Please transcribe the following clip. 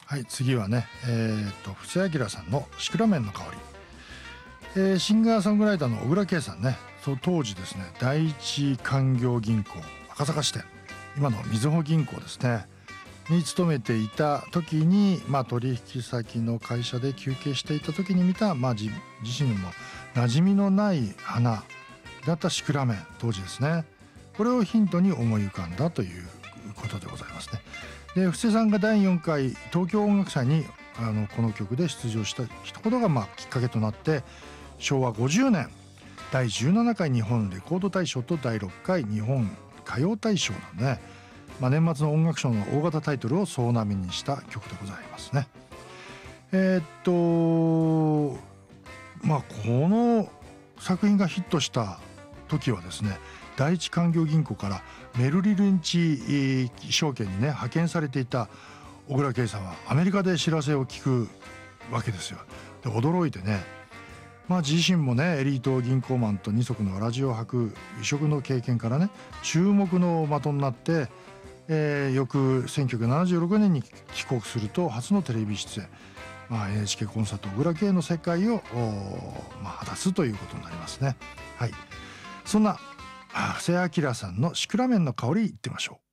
はい、次はね、布施明さんのシクラメンの香り。シンガーソングライターの小倉圭さんね、そう当時ですね、第一勧業銀行赤坂支店、今のみずほ銀行ですねに勤めていた時に、取引先の会社で休憩していた時に見た、自身にも馴染みのない花だったシクラメン、当時ですね、これをヒントに思い浮かんだということでございますね。で、布施さんが第4回東京音楽祭にこの曲で出場したことがきっかけとなって、昭和50年第17回日本レコード大賞と第6回日本歌謡大賞のね、年末の音楽賞の大型タイトルを総なめにした曲でございますね。この作品がヒットした時はですね、第一勧業銀行からメルリルンチ証券にね派遣されていた小倉圭さんはアメリカで知らせを聞くわけですよ。で、驚いてね、自身もねエリート銀行マンと二足のわらじを履く異色の経験からね注目の的になって、翌1976年に帰国すると初のテレビ出演、NHK コンサート小倉圭の世界を果たすということになりますね。はい、そんな布施明さんのシクラメンの香りいってみましょう。